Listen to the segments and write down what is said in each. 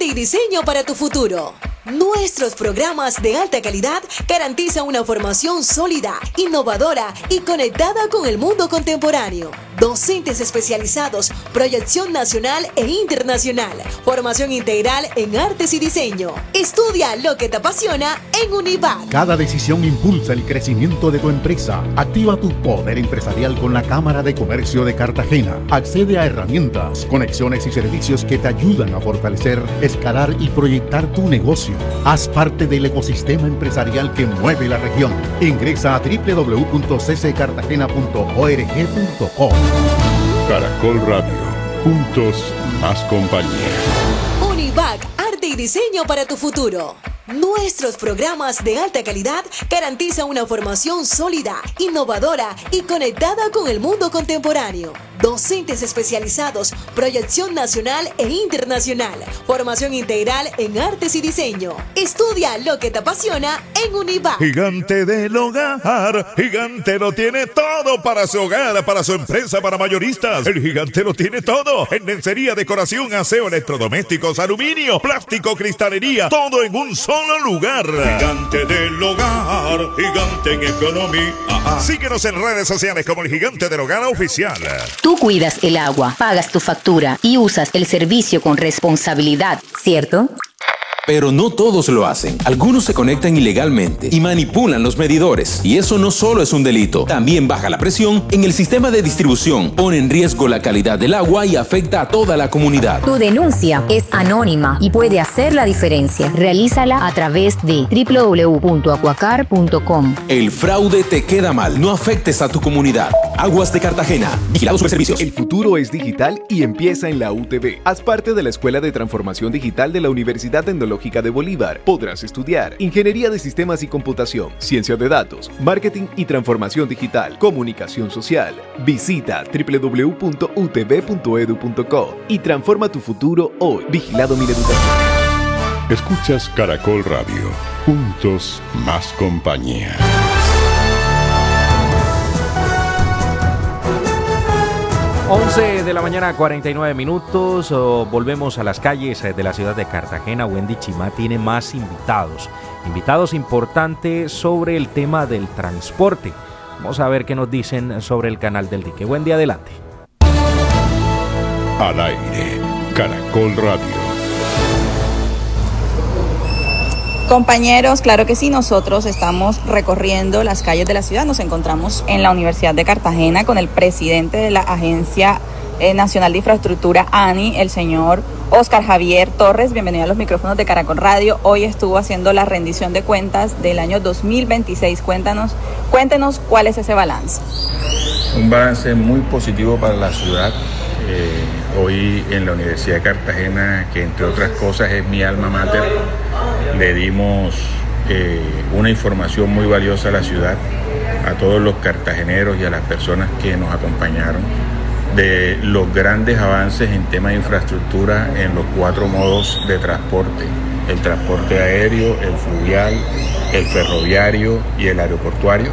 y diseño para tu futuro. Nuestros programas de alta calidad garantizan una formación sólida, innovadora y conectada con el mundo contemporáneo. Docentes especializados, proyección nacional e internacional, formación integral en artes y diseño. Estudia lo que te apasiona en Univac. Cada decisión impulsa el crecimiento de tu empresa. Activa tu poder empresarial con la Cámara de Comercio de Cartagena. Accede a herramientas, conexiones y servicios que te ayudan a fortalecer, escalar y proyectar tu negocio. Haz parte del ecosistema empresarial que mueve la región. Ingresa a www.cccartagena.org.co. Caracol Radio. Juntos, más compañía. Univac, arte y diseño para tu futuro. Nuestros programas de alta calidad garantizan una formación sólida, innovadora y conectada con el mundo contemporáneo. Docentes especializados, proyección nacional e internacional, formación integral en artes y diseño. Estudia lo que te apasiona en Univac. Gigante del Hogar. Gigante lo tiene todo para su hogar, para su empresa, para mayoristas. El Gigante lo tiene todo. En lencería, decoración, aseo, electrodomésticos, aluminio, plástico, cristalería. Todo en un solo lugar. Gigante del Hogar. Gigante en economía. Síguenos en redes sociales como el Gigante del Hogar Oficial. Tú cuidas el agua, pagas tu factura y usas el servicio con responsabilidad, ¿cierto? Pero no todos lo hacen. Algunos se conectan ilegalmente y manipulan los medidores. Y eso no solo es un delito, también baja la presión en el sistema de distribución, pone en riesgo la calidad del agua y afecta a toda la comunidad. Tu denuncia es anónima y puede hacer la diferencia. Realízala a través de www.acuacar.com. El fraude te queda mal. No afectes a tu comunidad. Aguas de Cartagena. Vigilados Superservicios. El futuro es digital y empieza en la UTV. Haz parte de la Escuela de Transformación Digital de la Universidad Tecnológica de Bolívar. Podrás estudiar Ingeniería de Sistemas y Computación, Ciencia de Datos, Marketing y Transformación Digital, Comunicación Social. Visita www.utv.edu.co y transforma tu futuro hoy. Vigilado Mineducación. Escuchas Caracol Radio. Juntos, más compañía. 11 de la mañana, 49 minutos. Volvemos a las calles de la ciudad de Cartagena. Wendy Chimá tiene más invitados importantes sobre el tema del transporte. Vamos a ver qué nos dicen sobre el canal del dique. Wendy, adelante. Al aire, Caracol Radio. Compañeros, claro que sí, nosotros estamos recorriendo las calles de la ciudad. Nos encontramos en la Universidad de Cartagena con el presidente de la Agencia Nacional de Infraestructura, ANI, el señor Óscar Javier Torres. Bienvenido a los micrófonos de Caracol Radio. Hoy estuvo haciendo la rendición de cuentas del año 2026. Cuéntenos cuál es ese balance. Un balance muy positivo para la ciudad. Hoy en la Universidad de Cartagena, que entre otras cosas es mi alma mater, le dimos una información muy valiosa a la ciudad, a todos los cartageneros y a las personas que nos acompañaron, de los grandes avances en tema de infraestructura en los 4 modos de transporte: el transporte aéreo, el fluvial, el ferroviario y el aeroportuario,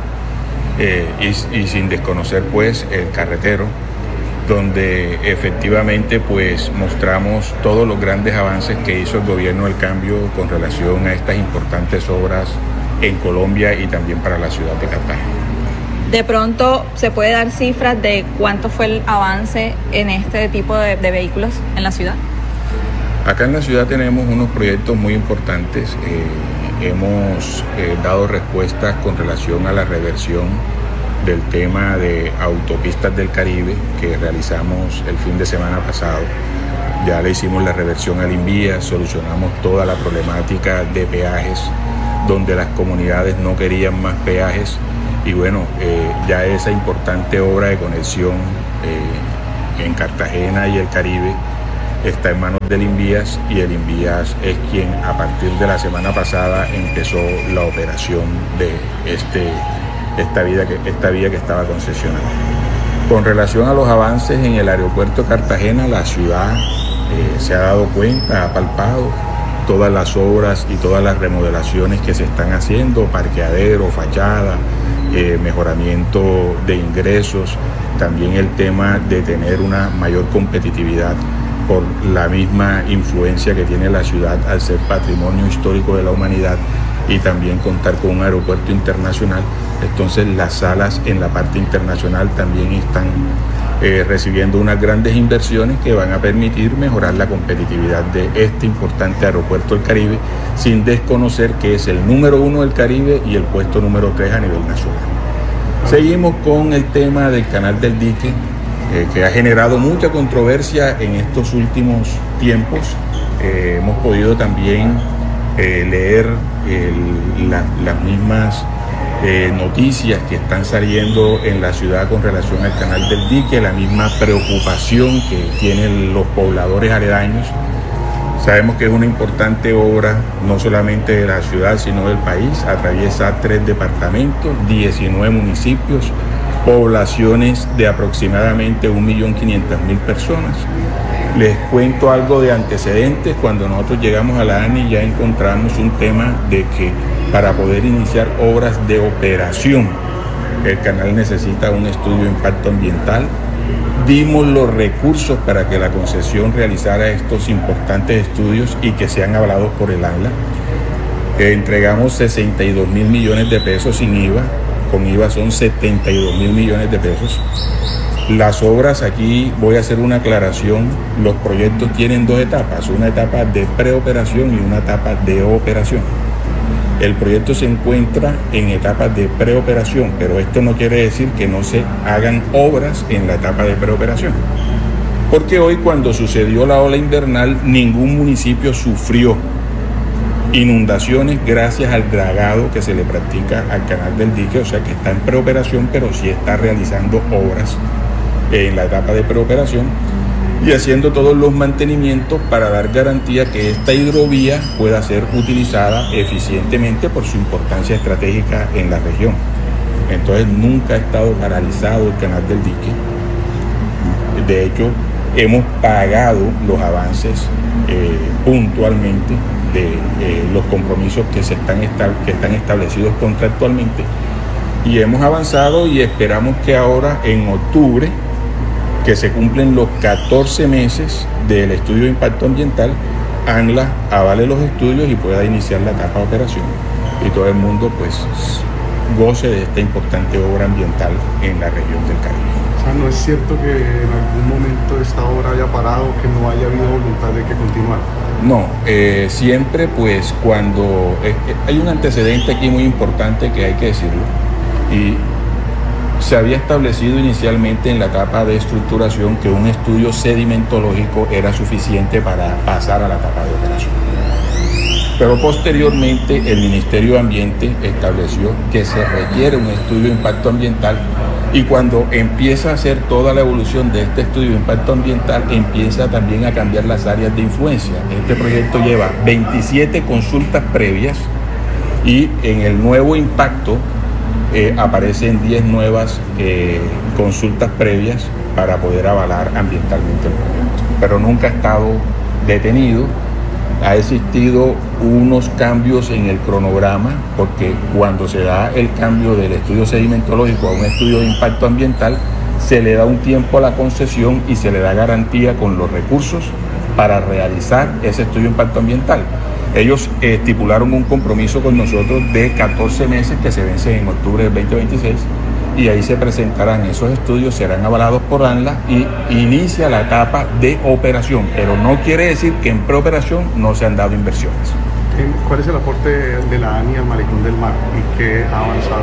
y sin desconocer pues el carretero, donde efectivamente pues mostramos todos los grandes avances que hizo el gobierno del cambio con relación a estas importantes obras en Colombia y también para la ciudad de Cartagena. De pronto, ¿se puede dar cifras de cuánto fue el avance en este tipo de vehículos en la ciudad? Acá en la ciudad tenemos unos proyectos muy importantes. Hemos dado respuestas con relación a la reversión del tema de Autopistas del Caribe que realizamos el fin de semana pasado. Ya le hicimos la reversión al Invías, solucionamos toda la problemática de peajes, donde las comunidades no querían más peajes, y bueno, ya esa importante obra de conexión en Cartagena y el Caribe está en manos del Invías, y el Invías es quien a partir de la semana pasada empezó la operación de esta vía que estaba concesionada. Con relación a los avances en el aeropuerto de Cartagena, la ciudad se ha dado cuenta, ha palpado todas las obras y todas las remodelaciones que se están haciendo: parqueadero, fachada, mejoramiento de ingresos, también el tema de tener una mayor competitividad por la misma influencia que tiene la ciudad al ser patrimonio histórico de la humanidad y también contar con un aeropuerto internacional. Entonces las salas en la parte internacional también están recibiendo unas grandes inversiones que van a permitir mejorar la competitividad de este importante aeropuerto del Caribe, sin desconocer que es el número 1 del Caribe y el puesto número 3 a nivel nacional. Seguimos con el tema del Canal del Dique, que ha generado mucha controversia en estos últimos tiempos. Hemos podido también leer las mismas noticias que están saliendo en la ciudad con relación al Canal del Dique, la misma preocupación que tienen los pobladores aledaños. Sabemos que es una importante obra, no solamente de la ciudad, sino del país. Atraviesa 3 departamentos, 19 municipios, poblaciones de aproximadamente 1.500.000 personas. Les cuento algo de antecedentes. Cuando nosotros llegamos a la ANI ya encontramos un tema de que para poder iniciar obras de operación, el canal necesita un estudio de impacto ambiental. Dimos los recursos para que la concesión realizara estos importantes estudios y que sean avalados por el ANLA. Entregamos 62.000 millones de pesos sin IVA. Con IVA son 72.000 millones de pesos. Las obras, aquí voy a hacer una aclaración, los proyectos tienen 2 etapas, una etapa de preoperación y una etapa de operación. El proyecto se encuentra en etapas de preoperación, pero esto no quiere decir que no se hagan obras en la etapa de preoperación. Porque hoy, cuando sucedió la ola invernal, ningún municipio sufrió inundaciones gracias al dragado que se le practica al Canal del Dique, o sea que está en preoperación, pero sí está realizando obras en la etapa de preoperación y haciendo todos los mantenimientos para dar garantía que esta hidrovía pueda ser utilizada eficientemente por su importancia estratégica en la región. Entonces nunca ha estado paralizado el Canal del Dique. De hecho, hemos pagado los avances puntualmente de los compromisos que están establecidos contractualmente, y hemos avanzado y esperamos que ahora en octubre, que se cumplen los 14 meses del estudio de impacto ambiental, ANLA avale los estudios y pueda iniciar la etapa de operación y todo el mundo pues goce de esta importante obra ambiental en la región del Caribe. O sea, ¿no es cierto que en algún momento esta obra haya parado, que no haya habido voluntad de que continuara? No, siempre pues cuando hay un antecedente aquí muy importante que hay que decirlo, y se había establecido inicialmente en la etapa de estructuración que un estudio sedimentológico era suficiente para pasar a la etapa de operación. Pero posteriormente el Ministerio de Ambiente estableció que se requiere un estudio de impacto ambiental, y cuando empieza a hacer toda la evolución de este estudio de impacto ambiental, empieza también a cambiar las áreas de influencia. Este proyecto lleva 27 consultas previas y en el nuevo impacto aparecen 10 nuevas consultas previas para poder avalar ambientalmente el proyecto. Pero nunca ha estado detenido. Ha existido unos cambios en el cronograma, porque cuando se da el cambio del estudio sedimentológico a un estudio de impacto ambiental, se le da un tiempo a la concesión y se le da garantía con los recursos para realizar ese estudio de impacto ambiental. Ellos estipularon un compromiso con nosotros de 14 meses que se vence en octubre del 2026, y ahí se presentarán esos estudios, serán avalados por ANLA y inicia la etapa de operación, pero no quiere decir que en preoperación no se han dado inversiones. ¿Cuál es el aporte de la ANI al Malecón del Mar y qué ha avanzado?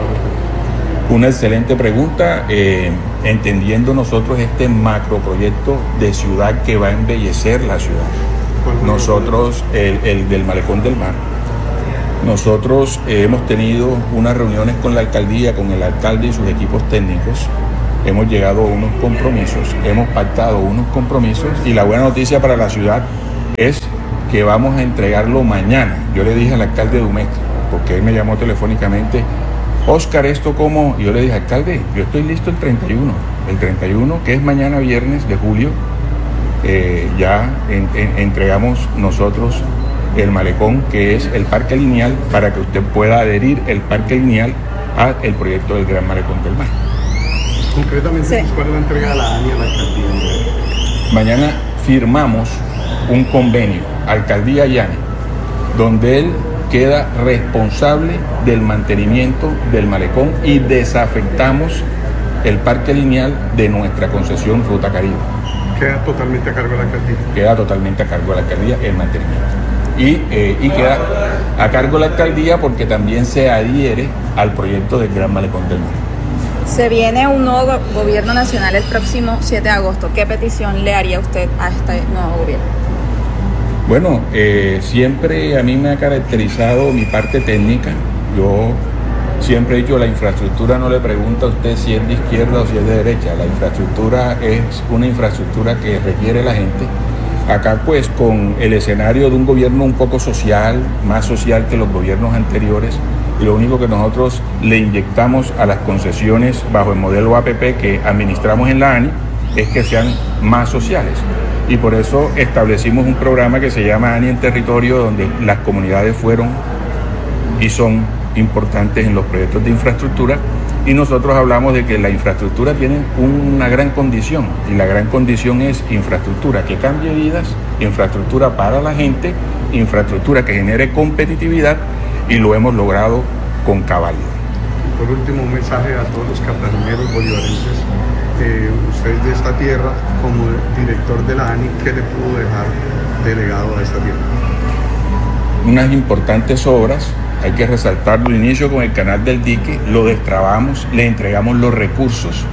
Una excelente pregunta, entendiendo nosotros este macroproyecto de ciudad que va a embellecer la ciudad. Nosotros, el del Malecón del Mar, nosotros hemos tenido unas reuniones con la alcaldía, con el alcalde y sus equipos técnicos. Hemos llegado a unos compromisos, hemos pactado unos compromisos, y la buena noticia para la ciudad es que vamos a entregarlo mañana. Yo le dije al alcalde de Dumec, porque él me llamó telefónicamente: Oscar, ¿esto cómo? Y yo le dije: alcalde, yo estoy listo el 31, que es mañana viernes de julio, ya entregamos nosotros el malecón, que es el parque lineal, para que usted pueda adherir el parque lineal al proyecto del Gran Malecón del Mar. Concretamente, sí. ¿Cuál es la entrega de la ANI a la alcaldía? Mañana firmamos un convenio, Alcaldía y ANI, donde él queda responsable del mantenimiento del malecón y desafectamos el parque lineal de nuestra concesión Ruta Caribe. ¿Queda totalmente a cargo de la alcaldía? Queda totalmente a cargo de la alcaldía el mantenimiento. Y queda a cargo de la alcaldía porque también se adhiere al proyecto del Gran Malecón del Mar. Se viene un nuevo gobierno nacional el próximo 7 de agosto. ¿Qué petición le haría usted a este nuevo gobierno? Bueno, siempre a mí me ha caracterizado mi parte técnica. Yo siempre he dicho, la infraestructura no le pregunta a usted si es de izquierda o si es de derecha. La infraestructura es una infraestructura que requiere la gente. Acá pues con el escenario de un gobierno un poco social, más social que los gobiernos anteriores, y lo único que nosotros le inyectamos a las concesiones bajo el modelo APP que administramos en la ANI es que sean más sociales. Y por eso establecimos un programa que se llama ANI en Territorio, donde las comunidades fueron y son importantes en los proyectos de infraestructura, y nosotros hablamos de que la infraestructura tiene una gran condición, y la gran condición es infraestructura que cambie vidas, infraestructura para la gente, infraestructura que genere competitividad, y lo hemos logrado con cabalidad. Por último, un mensaje a todos los cartageneros bolivarenses. Usted de esta tierra, como director de la ANI, ¿qué le pudo dejar delegado a esta tierra? Unas importantes obras. Hay que resaltarlo, al inicio con el canal del dique, lo destrabamos, le entregamos los recursos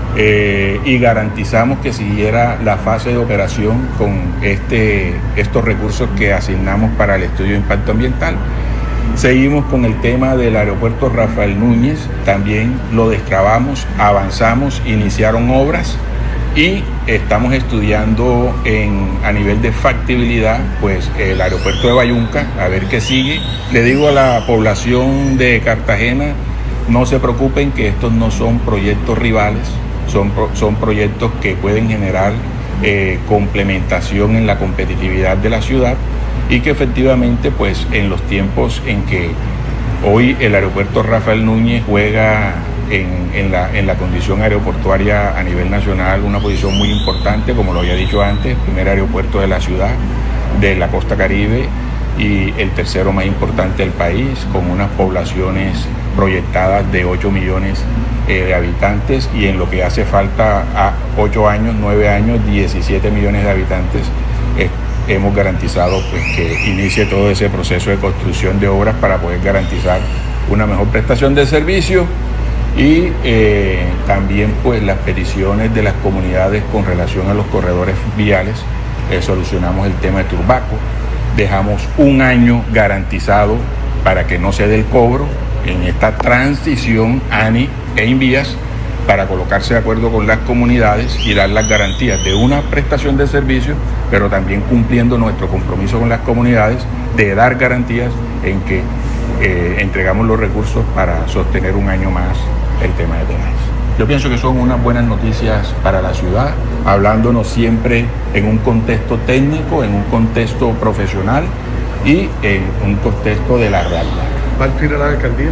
y garantizamos que siguiera la fase de operación con estos recursos que asignamos para el estudio de impacto ambiental. Seguimos con el tema del aeropuerto Rafael Núñez, también lo destrabamos, avanzamos, iniciaron obras y estamos estudiando a nivel de factibilidad pues el aeropuerto de Bayunca, a ver qué sigue. Le digo a la población de Cartagena, no se preocupen que estos no son proyectos rivales, son proyectos que pueden generar complementación en la competitividad de la ciudad, y que efectivamente pues en los tiempos en que hoy el aeropuerto Rafael Núñez juega en la condición aeroportuaria a nivel nacional una posición muy importante, como lo había dicho antes, primer aeropuerto de la ciudad, de la costa Caribe, y el tercero más importante del país, con unas poblaciones proyectadas de 8 millones de habitantes, y en lo que hace falta a 8 años, 9 años, 17 millones de habitantes. Hemos garantizado pues que inicie todo ese proceso de construcción de obras para poder garantizar una mejor prestación de servicio, y también pues las peticiones de las comunidades con relación a los corredores viales. Solucionamos el tema de Turbaco, dejamos un año garantizado para que no se dé el cobro en esta transición ANI e Invías, para colocarse de acuerdo con las comunidades y dar las garantías de una prestación de servicio, pero también cumpliendo nuestro compromiso con las comunidades de dar garantías en que entregamos los recursos para sostener un año más el tema de peajes. Yo pienso que son unas buenas noticias para la ciudad, hablándonos siempre en un contexto técnico, en un contexto profesional y en un contexto de la realidad. ¿Va a aspirar a la alcaldía?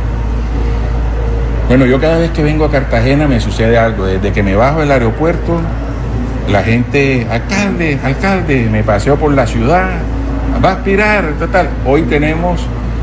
Bueno, yo cada vez que vengo a Cartagena me sucede algo. Desde que me bajo del aeropuerto, la gente, alcalde, me paseo por la ciudad, va a aspirar, tal. Hoy tenemos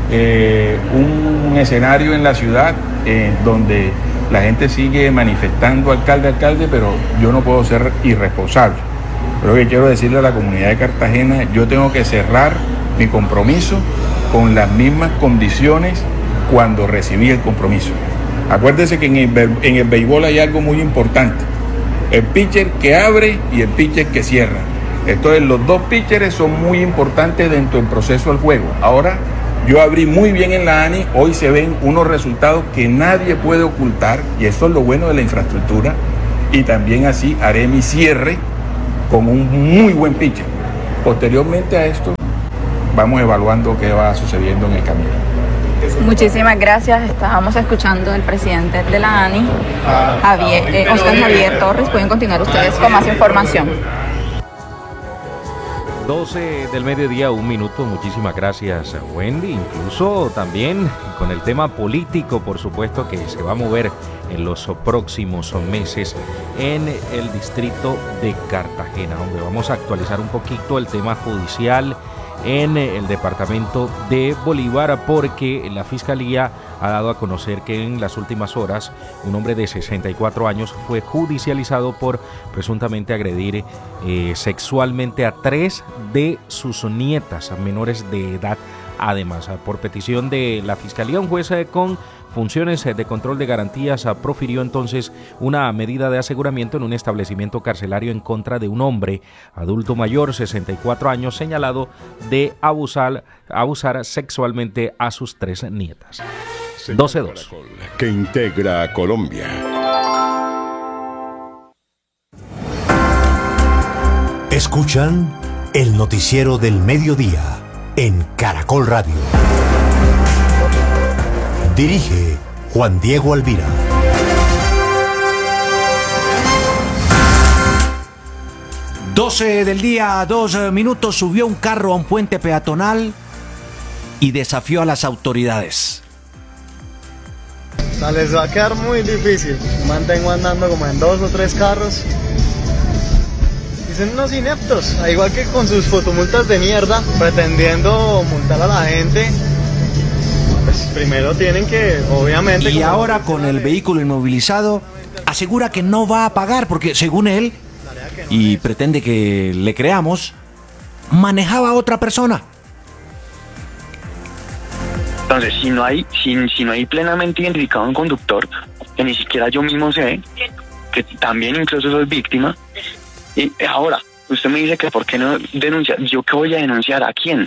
un escenario en la ciudad donde la gente sigue manifestando alcalde, pero yo no puedo ser irresponsable. Pero lo que quiero decirle a la comunidad de Cartagena, yo tengo que cerrar mi compromiso con las mismas condiciones cuando recibí el compromiso. Acuérdense que en el béisbol hay algo muy importante: el pitcher que abre y el pitcher que cierra. Entonces los dos pitchers son muy importantes dentro del proceso del juego. Ahora, yo abrí muy bien en la ANI, hoy se ven unos resultados que nadie puede ocultar, y eso es lo bueno de la infraestructura, y también así haré mi cierre con un muy buen pitcher. Posteriormente a esto, vamos evaluando qué va sucediendo en el camino. Muchísimas gracias. Estábamos escuchando al presidente de la ANI, Oscar Javier Torres. Pueden continuar ustedes con más información. 12 del mediodía, 1 minuto. Muchísimas gracias, Wendy. Incluso también con el tema político, por supuesto, que se va a mover en los próximos meses en el distrito de Cartagena, donde vamos a actualizar un poquito el tema judicial en el departamento de Bolívar, porque la Fiscalía ha dado a conocer que en las últimas horas un hombre de 64 años fue judicializado por presuntamente agredir sexualmente a 3 de sus nietas menores de edad. Además, por petición de la Fiscalía, un juez con funciones de control de garantías profirió entonces una medida de aseguramiento en un establecimiento carcelario en contra de un hombre adulto mayor, 64 años, señalado de abusar sexualmente a sus 3 nietas. 12-2. Que integra a Colombia. Escuchan el noticiero del mediodía en Caracol Radio. Dirige Juan Diego Alvira. 12 del día, 2 minutos. Subió un carro a un puente peatonal y desafió a las autoridades. O sea, les va a quedar muy difícil. Mantengo andando como en 2 o 3 carros. Y son unos ineptos, al igual que con sus fotomultas de mierda, pretendiendo multar a la gente. Pues primero tienen que, obviamente... Y ahora con el vehículo inmovilizado, asegura que no va a pagar porque, según él, y pretende que le creamos, manejaba a otra persona. Entonces, si no hay plenamente identificado un conductor, que ni siquiera yo mismo sé, que también incluso soy víctima, y ahora, usted me dice que ¿por qué no denuncia? ¿Yo qué voy a denunciar? ¿A quién?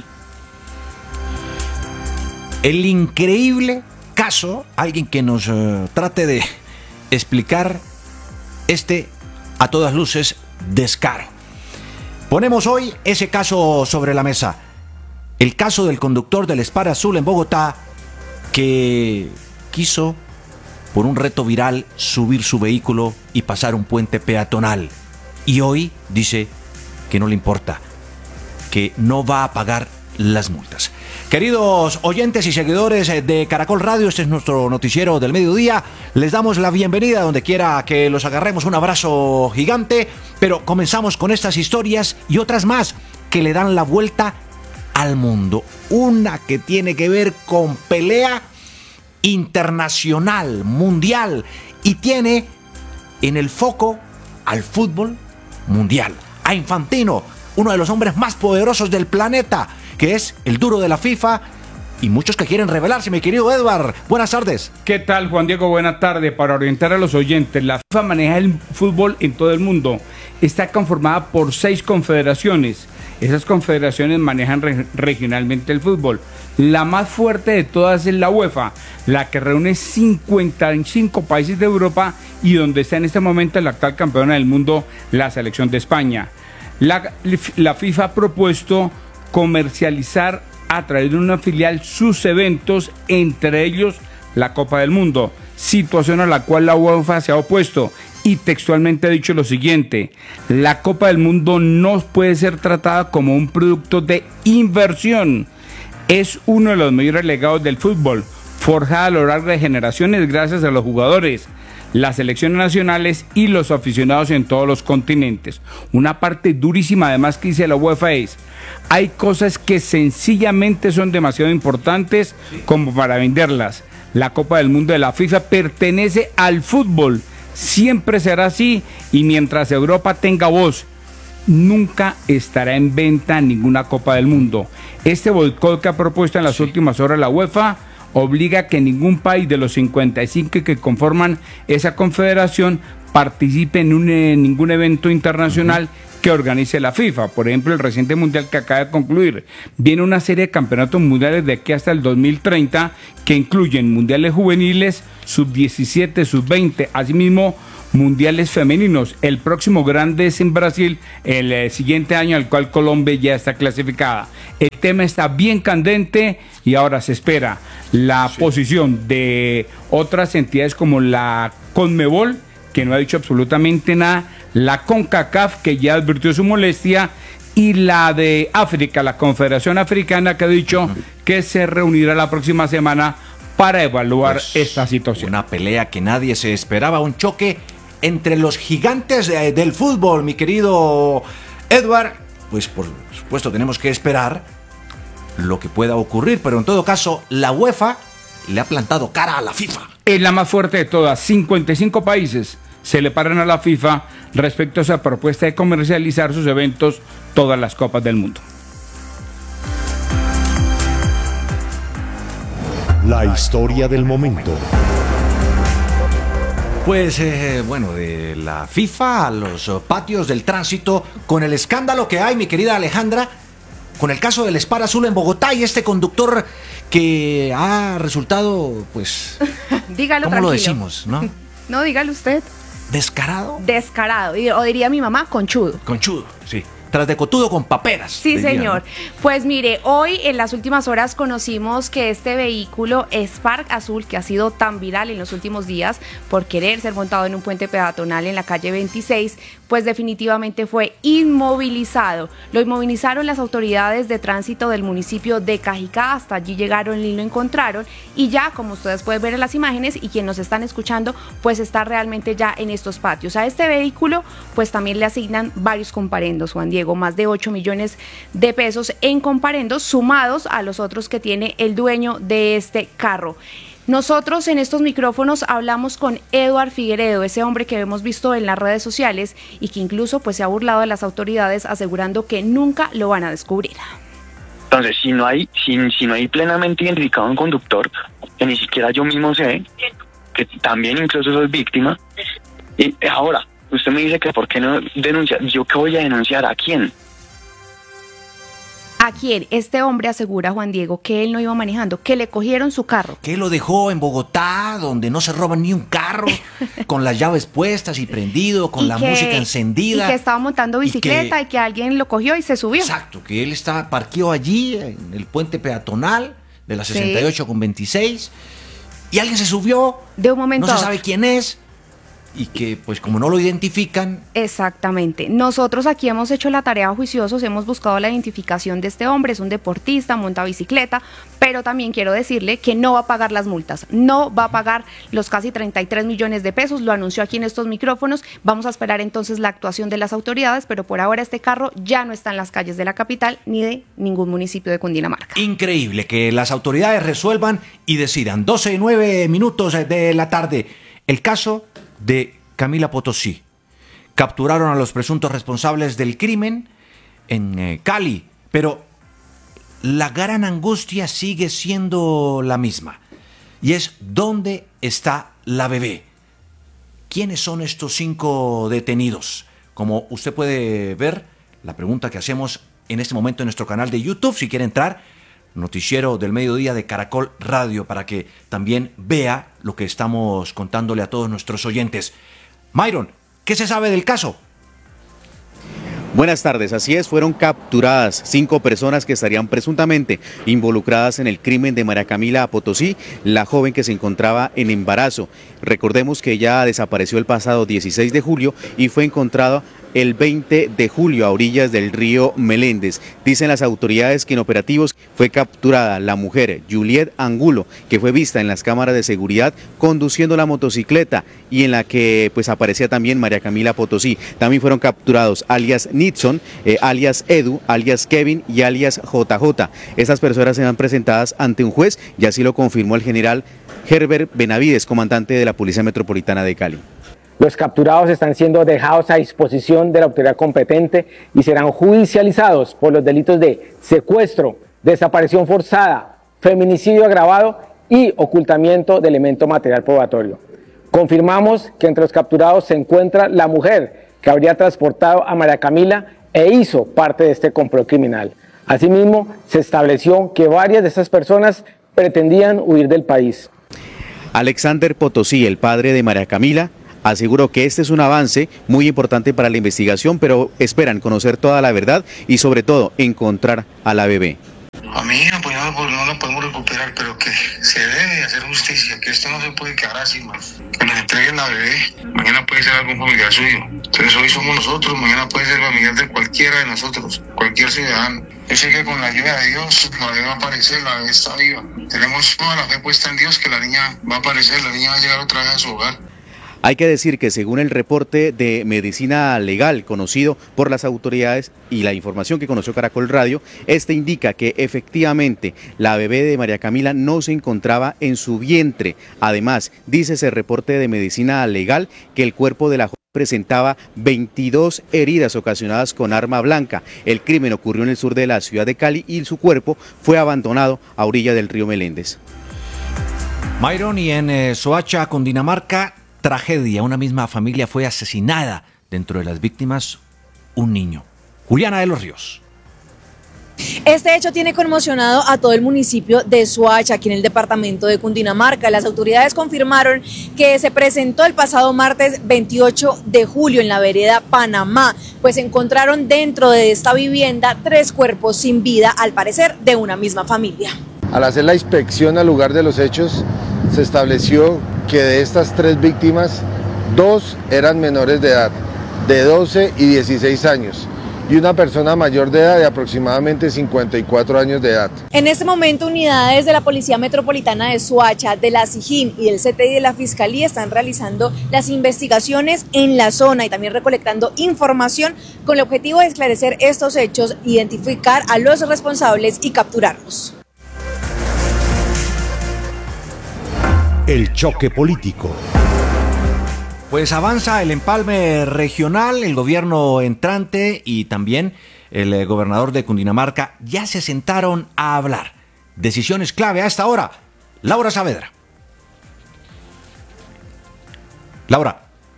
El increíble caso, alguien que nos trate de explicar este, a todas luces, descaro. Ponemos hoy ese caso sobre la mesa. El caso del conductor del Spar Azul en Bogotá, que quiso, por un reto viral, subir su vehículo y pasar un puente peatonal. Y hoy dice que no le importa, que no va a pagar las multas. Queridos oyentes y seguidores de Caracol Radio, este es nuestro noticiero del mediodía. Les damos la bienvenida donde quiera que los agarremos, un abrazo gigante. Pero comenzamos con estas historias y otras más que le dan la vuelta al mundo. Una que tiene que ver con pelea internacional, mundial, y tiene en el foco al fútbol mundial, a Infantino, uno de los hombres más poderosos del planeta, que es el duro de la FIFA, y muchos que quieren rebelarse. Mi querido Edward, buenas tardes. ¿Qué tal, Juan Diego? Buenas tardes. Para orientar a los oyentes, la FIFA maneja el fútbol en todo el mundo. Está conformada por 6 confederaciones. Esas confederaciones manejan regionalmente el fútbol. La más fuerte de todas es la UEFA, la que reúne 55 países de Europa y donde está en este momento la actual campeona del mundo, la selección de España. La FIFA ha propuesto comercializar a través de una filial sus eventos, entre ellos la Copa del Mundo, situación a la cual la UEFA se ha opuesto y textualmente ha dicho lo siguiente: la Copa del Mundo no puede ser tratada como un producto de inversión, es uno de los mayores legados del fútbol, forjada a lo largo de generaciones gracias a los jugadores, las selecciones nacionales y los aficionados en todos los continentes. Una parte durísima además que dice la UEFA es: hay cosas que sencillamente son demasiado importantes como para venderlas. La Copa del Mundo de la FIFA pertenece al fútbol, siempre será así, y mientras Europa tenga voz, nunca estará en venta ninguna Copa del Mundo. Este boicot que ha propuesto en las últimas horas la UEFA obliga a que ningún país de los 55 que conforman esa confederación participe en ningún evento internacional que organice la FIFA. Por ejemplo, el reciente mundial que acaba de concluir. Viene una serie de campeonatos mundiales de aquí hasta el 2030 que incluyen mundiales juveniles, sub-17, sub-20, asimismo mundiales femeninos. El próximo grande es en Brasil el siguiente año, al cual Colombia ya está clasificada. El tema está bien candente y ahora se espera la posición de otras entidades como la CONMEBOL, que no ha dicho absolutamente nada, la CONCACAF, que ya advirtió su molestia, y la de África, la Confederación Africana, que ha dicho que se reunirá la próxima semana para evaluar esta situación. Una pelea que nadie se esperaba, un choque entre los gigantes del fútbol, mi querido Edward. Pues por supuesto tenemos que esperar lo que pueda ocurrir, pero en todo caso la UEFA le ha plantado cara a la FIFA. Es la más fuerte de todas, 55 países se le paran a la FIFA respecto a esa propuesta de comercializar sus eventos, todas las copas del mundo. La historia del momento. Pues bueno, de la FIFA a los patios del tránsito, con el escándalo que hay, mi querida Alejandra, con el caso del Spar Azul en Bogotá y este conductor que ha resultado, pues, dígalo, ¿cómo tranquilo. lo decimos, no? No, dígalo usted. ¿Descarado? Descarado, o diría mi mamá, conchudo. Conchudo, sí. Tras de cotudo con paperas. Sí, diría, señor. ¿no? Pues mire, hoy en las últimas horas conocimos que este vehículo Spar Azul, que ha sido tan viral en los últimos días por querer ser montado en un puente peatonal en la calle 26, pues definitivamente fue inmovilizado. Lo inmovilizaron las autoridades de tránsito del municipio de Cajicá, hasta allí llegaron y lo encontraron, y ya, como ustedes pueden ver en las imágenes y quienes nos están escuchando, pues está realmente ya en estos patios. A este vehículo pues también le asignan varios comparendos, Juan Diego, más de 8 millones de pesos en comparendos, sumados a los otros que tiene el dueño de este carro. Nosotros en estos micrófonos hablamos con Edward Figueredo, ese hombre que hemos visto en las redes sociales y que incluso pues se ha burlado de las autoridades, asegurando que nunca lo van a descubrir. Entonces, si no hay plenamente identificado un conductor, que ni siquiera yo mismo sé, que también incluso soy víctima, y ahora, usted me dice que ¿por qué no denunciar? ¿Yo qué voy a denunciar? ¿A quién? ¿A quién? Este hombre asegura, Juan Diego, que él no iba manejando, que le cogieron su carro. Que lo dejó en Bogotá, donde no se roban ni un carro, con las llaves puestas y prendido, con la música encendida. Y que estaba montando bicicleta y que alguien lo cogió y se subió. Exacto, que él estaba parqueado allí, en el puente peatonal de la 68 con 26, y alguien se subió. De un momento no se sabe quién es. Y que, pues, como no lo identifican... Exactamente. Nosotros aquí hemos hecho la tarea juiciosos, hemos buscado la identificación de este hombre, es un deportista, monta bicicleta, pero también quiero decirle que no va a pagar las multas, no va a pagar los casi 33 millones de pesos, lo anunció aquí en estos micrófonos. Vamos a esperar entonces la actuación de las autoridades, pero por ahora este carro ya no está en las calles de la capital ni de ningún municipio de Cundinamarca. Increíble que las autoridades resuelvan y decidan. 12:09 de la tarde. El caso de Camila Potosí. Capturaron a los presuntos responsables del crimen en Cali, pero la gran angustia sigue siendo la misma, y es ¿dónde está la bebé? ¿Quiénes son estos 5 detenidos? Como usted puede ver, la pregunta que hacemos en este momento en nuestro canal de YouTube, si quiere entrar, Noticiero del Mediodía de Caracol Radio, para que también vea lo que estamos contándole a todos nuestros oyentes. Myron, ¿qué se sabe del caso? Buenas tardes, así es, fueron capturadas 5 personas que estarían presuntamente involucradas en el crimen de María Camila Potosí, la joven que se encontraba en embarazo. Recordemos que ella desapareció el pasado 16 de julio y fue encontrada el 20 de julio a orillas del río Meléndez. Dicen las autoridades que en operativos fue capturada la mujer Juliet Angulo, que fue vista en las cámaras de seguridad conduciendo la motocicleta y en la que pues aparecía también María Camila Potosí. También fueron capturados alias Nixon, alias Edu, alias Kevin y alias JJ. Estas personas serán presentadas ante un juez y así lo confirmó el general Herbert Benavides, comandante de la Policía Metropolitana de Cali. Los capturados están siendo dejados a disposición de la autoridad competente y serán judicializados por los delitos de secuestro, desaparición forzada, feminicidio agravado y ocultamiento de elemento material probatorio. Confirmamos que entre los capturados se encuentra la mujer que habría transportado a María Camila e hizo parte de este complot criminal. Asimismo, se estableció que varias de estas personas pretendían huir del país. Alexander Potosí, el padre de María Camila, aseguró que este es un avance muy importante para la investigación, pero esperan conocer toda la verdad y sobre todo encontrar a la bebé. mi hija pues no la podemos recuperar, pero que se debe hacer justicia, que esto no se puede quedar así, más. Que nos entreguen la bebé, mañana puede ser algún familiar suyo. Entonces hoy somos nosotros, mañana puede ser familiar de cualquiera de nosotros, cualquier ciudadano. Yo sé que con la ayuda de Dios la bebé va a aparecer, la bebé está viva. Tenemos toda la fe puesta en Dios que la niña va a aparecer, la niña va a llegar otra vez a su hogar. Hay que decir que según el reporte de medicina legal conocido por las autoridades y la información que conoció Caracol Radio, este indica que efectivamente la bebé de María Camila no se encontraba en su vientre. Además, dice ese reporte de medicina legal que el cuerpo de la joven presentaba 22 heridas ocasionadas con arma blanca. El crimen ocurrió en el sur de la ciudad de Cali y su cuerpo fue abandonado a orilla del río Meléndez. Myron, y en Soacha, Cundinamarca, tragedia. Una misma familia fue asesinada. Dentro de las víctimas, un niño. Juliana de los Ríos. Este hecho tiene conmocionado a todo el municipio de Soacha, aquí en el departamento de Cundinamarca. Las autoridades confirmaron que se presentó el pasado martes 28 de julio en la vereda Panamá, pues encontraron dentro de esta vivienda 3 cuerpos sin vida, al parecer de una misma familia. Al hacer la inspección al lugar de los hechos, se estableció que de estas 3 víctimas, 2 eran menores de edad, de 12 y 16 años, y una persona mayor de edad de aproximadamente 54 años de edad. En este momento, unidades de la Policía Metropolitana de Soacha, de la SIJIN y del CTI de la Fiscalía están realizando las investigaciones en la zona y también recolectando información con el objetivo de esclarecer estos hechos, identificar a los responsables y capturarlos. El choque político. Pues avanza el empalme regional, el gobierno entrante y también el gobernador de Cundinamarca ya se sentaron a hablar. Decisiones clave a esta hora. Laura Saavedra. Laura.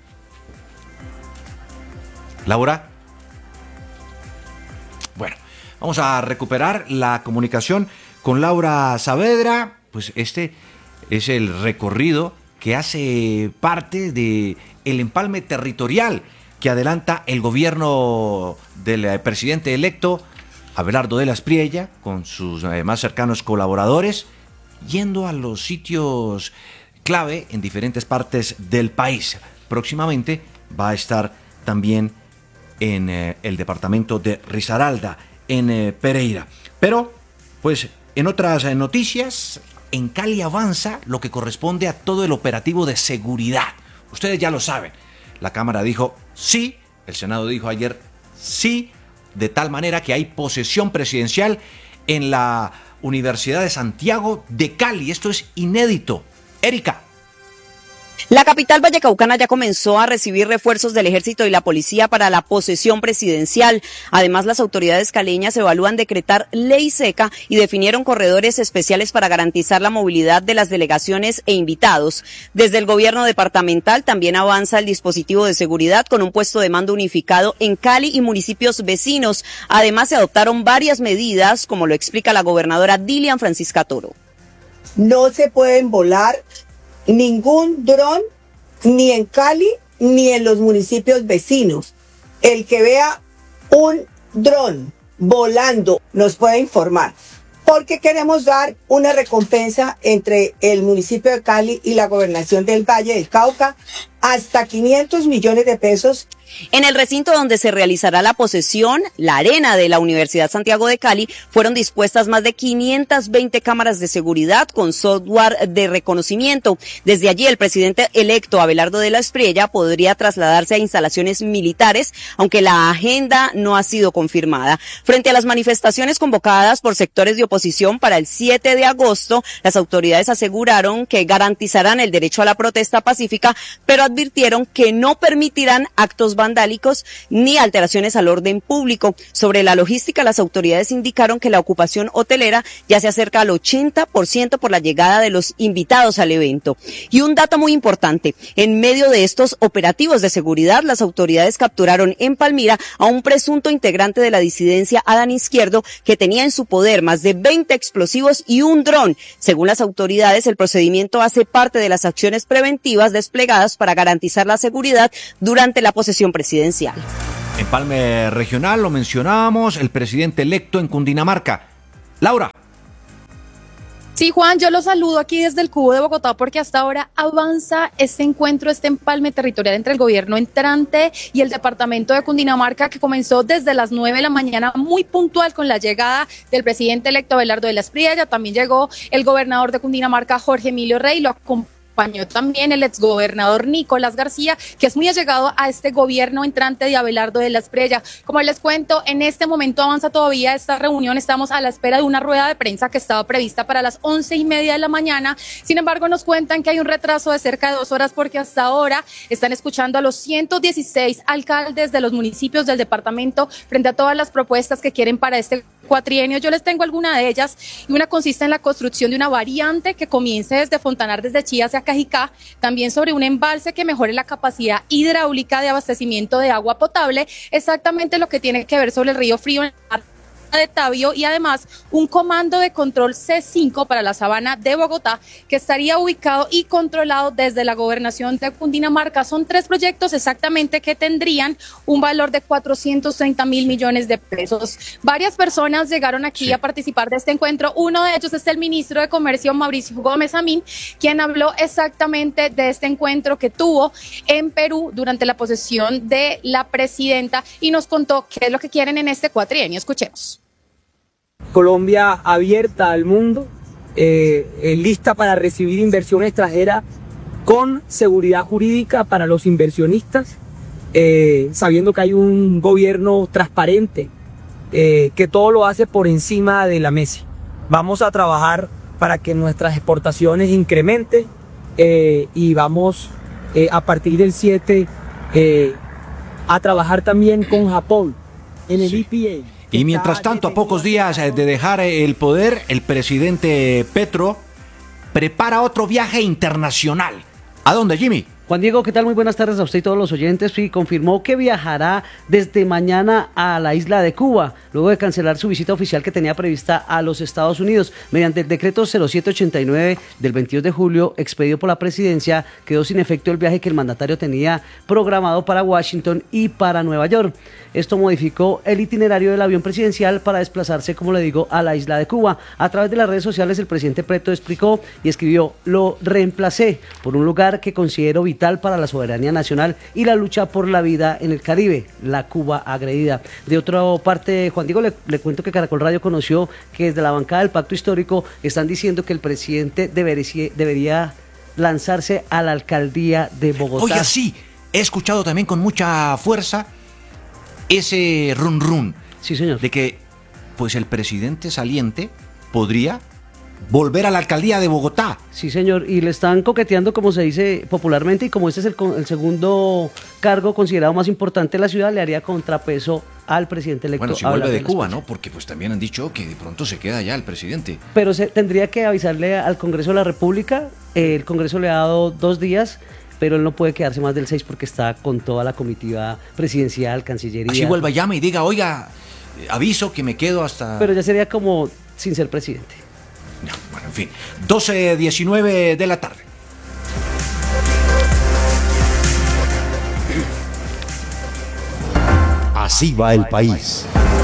Bueno, vamos a recuperar la comunicación con Laura Saavedra. Pues este es el recorrido que hace parte del empalme territorial que adelanta el gobierno del presidente electo Abelardo de la Espriella con sus más cercanos colaboradores, yendo a los sitios clave en diferentes partes del país. Próximamente va a estar también en el departamento de Risaralda, en Pereira. Pero, pues, en otras noticias, en Cali avanza lo que corresponde a todo el operativo de seguridad. Ustedes ya lo saben. La Cámara dijo sí, el Senado dijo ayer sí, de tal manera que hay posesión presidencial en la Universidad de Santiago de Cali. Esto es inédito. Erika. La capital vallecaucana ya comenzó a recibir refuerzos del ejército y la policía para la posesión presidencial. Además, las autoridades caleñas evalúan decretar ley seca y definieron corredores especiales para garantizar la movilidad de las delegaciones e invitados. Desde el gobierno departamental también avanza el dispositivo de seguridad con un puesto de mando unificado en Cali y municipios vecinos. Además, se adoptaron varias medidas, como lo explica la gobernadora Dilian Francisca Toro. No se pueden volar ningún dron ni en Cali ni en los municipios vecinos. El que vea un dron volando nos puede informar, porque queremos dar una recompensa entre el municipio de Cali y la gobernación del Valle del Cauca hasta 500 millones de pesos. En el recinto donde se realizará la posesión, la arena de la Universidad Santiago de Cali, fueron dispuestas más de 520 cámaras de seguridad con software de reconocimiento. Desde allí, el presidente electo Abelardo de la Espriella podría trasladarse a instalaciones militares, aunque la agenda no ha sido confirmada. Frente a las manifestaciones convocadas por sectores de oposición para el 7 de agosto, las autoridades aseguraron que garantizarán el derecho a la protesta pacífica, pero advirtieron que no permitirán actos vandálicos ni alteraciones al orden público. Sobre la logística, las autoridades indicaron que la ocupación hotelera ya se acerca al 80% por la llegada de los invitados al evento. Y un dato muy importante, en medio de estos operativos de seguridad, las autoridades capturaron en Palmira a un presunto integrante de la disidencia Adán Izquierdo que tenía en su poder más de 20 explosivos y un dron. Según las autoridades, el procedimiento hace parte de las acciones preventivas desplegadas para garantizar la seguridad durante la posesión presidencial. Empalme regional, lo mencionábamos, el presidente electo en Cundinamarca. Laura. Sí, Juan, yo lo saludo aquí desde el Cubo de Bogotá porque hasta ahora avanza este encuentro, este empalme territorial entre el gobierno entrante y el departamento de Cundinamarca, que comenzó desde las 9 de la mañana, muy puntual con la llegada del presidente electo Abelardo de la Espriella. También llegó el gobernador de Cundinamarca, Jorge Emilio Rey, lo acompañó también el exgobernador Nicolás García, que es muy allegado a este gobierno entrante de Abelardo de la Espriella. Como les cuento, en este momento avanza todavía esta reunión, estamos a la espera de una rueda de prensa que estaba prevista para las 11:30 de la mañana. Sin embargo, nos cuentan que hay un retraso de cerca de 2 horas porque hasta ahora están escuchando a los 116 alcaldes de los municipios del departamento frente a todas las propuestas que quieren para este cuatrienio. Yo les tengo alguna de ellas, y una consiste en la construcción de una variante que comience desde Fontanar, desde Chía hacia Cajicá, también sobre un embalse que mejore la capacidad hidráulica de abastecimiento de agua potable, exactamente lo que tiene que ver sobre el río Frío en la de Tabio, y además un comando de control C5 para la sabana de Bogotá que estaría ubicado y controlado desde la gobernación de Cundinamarca. Son 3 proyectos exactamente que tendrían un valor de 430.000 millones de pesos. Varias personas llegaron aquí a participar de este encuentro. Uno de ellos es el ministro de Comercio, Mauricio Gómez Amín, quien habló exactamente de este encuentro que tuvo en Perú durante la posesión de la presidenta y nos contó qué es lo que quieren en este cuatrienio. Escuchemos. Colombia abierta al mundo, lista para recibir inversión extranjera con seguridad jurídica para los inversionistas, sabiendo que hay un gobierno transparente que todo lo hace por encima de la mesa. Vamos a trabajar para que nuestras exportaciones incrementen y vamos a partir del 7 a trabajar también con Japón en el EPA. Y mientras tanto, a pocos días de dejar el poder, el presidente Petro prepara otro viaje internacional. ¿A dónde, Jimmy? Juan Diego, ¿qué tal? Muy buenas tardes a usted y todos los oyentes. Sí, confirmó que viajará desde mañana a la isla de Cuba, luego de cancelar su visita oficial que tenía prevista a los Estados Unidos. Mediante el decreto 0789 del 22 de julio, expedido por la presidencia, quedó sin efecto el viaje que el mandatario tenía programado para Washington y para Nueva York. Esto modificó el itinerario del avión presidencial para desplazarse, como le digo, a la isla de Cuba. A través de las redes sociales, el presidente Petro explicó y escribió: lo reemplacé por un lugar que considero vital para la soberanía nacional y la lucha por la vida en el Caribe, la Cuba agredida. De otra parte, Juan Diego, le cuento que Caracol Radio conoció que desde la bancada del Pacto Histórico están diciendo que el presidente debería lanzarse a la alcaldía de Bogotá. Oiga, sí, he escuchado también con mucha fuerza ese run run. Sí, señor. De que pues el presidente saliente podría volver a la alcaldía de Bogotá. Sí, señor, y le están coqueteando, como se dice popularmente, y como este es el segundo cargo considerado más importante de la ciudad, le haría contrapeso al presidente electo. Bueno, si vuelve de Cuba, ¿no? Porque pues también han dicho que de pronto se queda ya el presidente. Pero tendría que avisarle al Congreso de la República. El Congreso le ha dado 2 días, pero él no puede quedarse más del 6 porque está con toda la comitiva presidencial, Cancillería. Así vuelva, llame y diga: oiga, aviso que me quedo hasta... Pero ya sería como sin ser presidente. No, bueno, en fin, 12:19 de la tarde. Así va el país.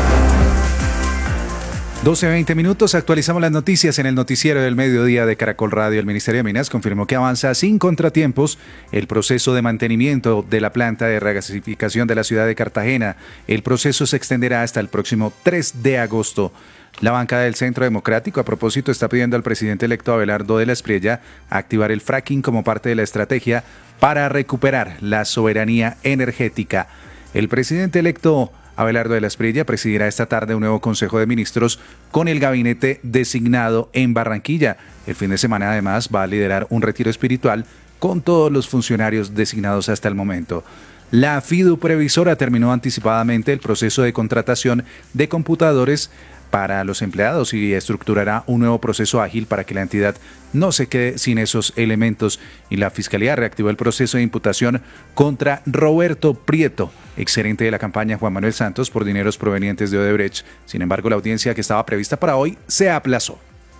12:20 minutos, actualizamos las noticias en el noticiero del mediodía de Caracol Radio. El Ministerio de Minas confirmó que avanza sin contratiempos el proceso de mantenimiento de la planta de regasificación de la ciudad de Cartagena. El proceso se extenderá hasta el próximo 3 de agosto. La bancada del Centro Democrático, a propósito, está pidiendo al presidente electo Abelardo de la Espriella activar el fracking como parte de la estrategia para recuperar la soberanía energética. El presidente electo Abelardo de la Espriella presidirá esta tarde un nuevo Consejo de Ministros con el gabinete designado en Barranquilla. El fin de semana, además, va a liderar un retiro espiritual con todos los funcionarios designados hasta el momento. La Fiduprevisora terminó anticipadamente el proceso de contratación de computadores para los empleados y estructurará un nuevo proceso ágil para que la entidad no se quede sin esos elementos. Y la Fiscalía reactivó el proceso de imputación contra Roberto Prieto, exgerente de la campaña Juan Manuel Santos, por dineros provenientes de Odebrecht. Sin embargo, la audiencia que estaba prevista para hoy se aplazó.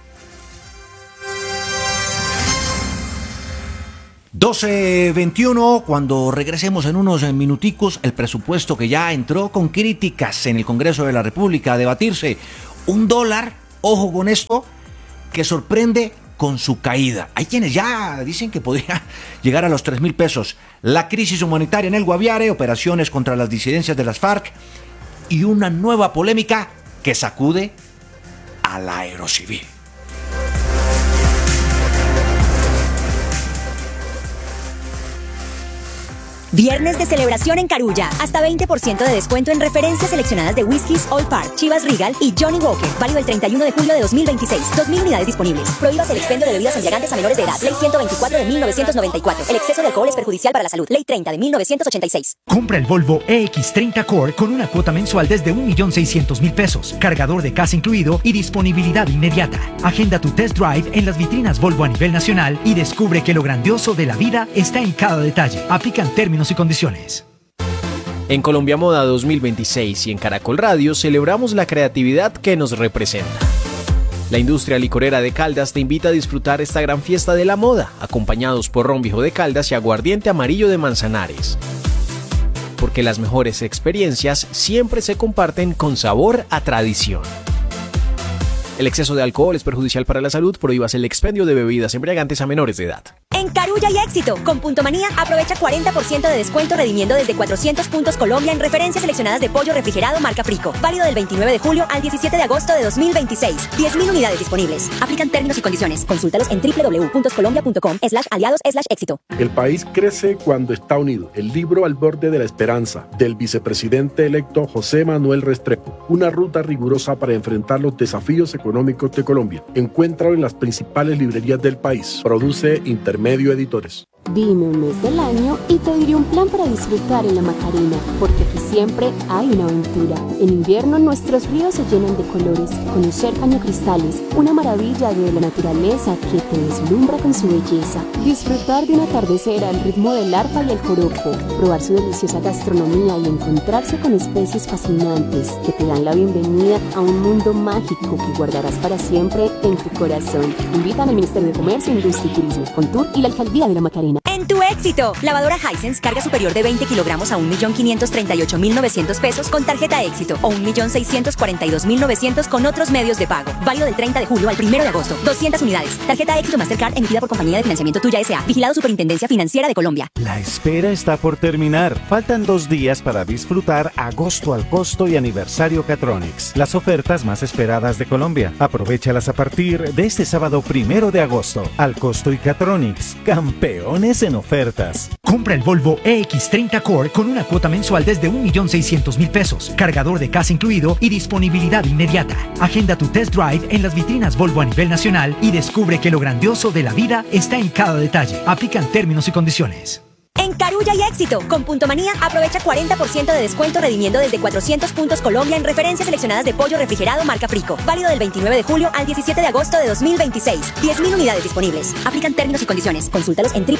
12:21, cuando regresemos en unos minuticos, el presupuesto que ya entró con críticas en el Congreso de la República a debatirse. $1, ojo con esto, que sorprende con su caída. Hay quienes ya dicen que podría llegar a los 3.000 pesos. La crisis humanitaria en el Guaviare, operaciones contra las disidencias de las FARC y una nueva polémica que sacude a la aerocivil. Viernes de celebración en Carulla. Hasta 20% de descuento en referencias seleccionadas de whiskies Old Park, Chivas Regal y Johnny Walker. Válido el 31 de julio de 2026. 2.000 unidades disponibles. Prohíbas el expendio de bebidas embriagantes a menores de edad. Ley 124 de 1994. El exceso de alcohol es perjudicial para la salud. Ley 30 de 1986. Compra el Volvo EX30 Core con una cuota mensual desde 1.600.000 pesos. Cargador de casa incluido y disponibilidad inmediata. Agenda tu test drive en las vitrinas Volvo a nivel nacional y descubre que lo grandioso de la vida está en cada detalle. Aplican términos y condiciones. En Colombia Moda 2026 y en Caracol Radio celebramos la creatividad que nos representa. La industria licorera de Caldas te invita a disfrutar esta gran fiesta de la moda, acompañados por ron viejo de Caldas y aguardiente amarillo de Manzanares. Porque las mejores experiencias siempre se comparten con sabor a tradición. El exceso de alcohol es perjudicial para la salud. Prohíbas el expendio de bebidas embriagantes a menores de edad. En Carulla y Éxito, con Punto Manía, aprovecha 40% de descuento redimiendo desde 400 puntos Colombia en referencias seleccionadas de pollo refrigerado marca Frico. Válido del 29 de julio al 17 de agosto de 2026. 10.000 unidades disponibles. Aplican términos y condiciones. Consúltalos en www.colombia.com/aliados/éxito. El país crece cuando está unido. El libro Al borde de la esperanza, del vicepresidente electo José Manuel Restrepo. Una ruta rigurosa para enfrentar los desafíos económicos de Colombia. Encuéntralo en las principales librerías del país. Produce Intermedio Editores. Dime un mes del año y te diré un plan para disfrutar en la Macarena, porque aquí siempre hay una aventura. En invierno nuestros ríos se llenan de colores, conocer cañocristales, una maravilla de la naturaleza que te deslumbra con su belleza, disfrutar de un atardecer al ritmo del arpa y el joropo, probar su deliciosa gastronomía y encontrarse con especies fascinantes que te dan la bienvenida a un mundo mágico que guardarás para siempre en tu corazón. Invitan al Ministerio de Comercio, Industria y Turismo, Contur y la Alcaldía de la Macarena. En tu éxito, lavadora Hisense, carga superior de 20 kilogramos a 1.538.900 pesos con tarjeta éxito o 1.642.900 con otros medios de pago. Válido del 30 de julio al 1 de agosto. 200 unidades. Tarjeta éxito Mastercard emitida por Compañía de Financiamiento Tuya S.A. Vigilado Superintendencia Financiera de Colombia. La espera está por terminar. Faltan 2 días para disfrutar Agosto al Costo y Aniversario Catronics, las ofertas más esperadas de Colombia. Aprovéchalas a partir de este sábado 1 de agosto. Al Costo y Catronics, campeones en ofertas. Compra el Volvo EX30 Core con una cuota mensual desde 1.600.000 pesos. Cargador de casa incluido y disponibilidad inmediata. Agenda tu test drive en las vitrinas Volvo a nivel nacional y descubre que lo grandioso de la vida está en cada detalle. Aplican términos y condiciones. En Carulla y Éxito, con Punto Manía, aprovecha 40% de descuento redimiendo desde 400 puntos Colombia en referencias seleccionadas de pollo refrigerado marca Frico. Válido del 29 de julio al 17 de agosto de 2026. 10.000 unidades disponibles. Aplican términos y condiciones. Consúltalos en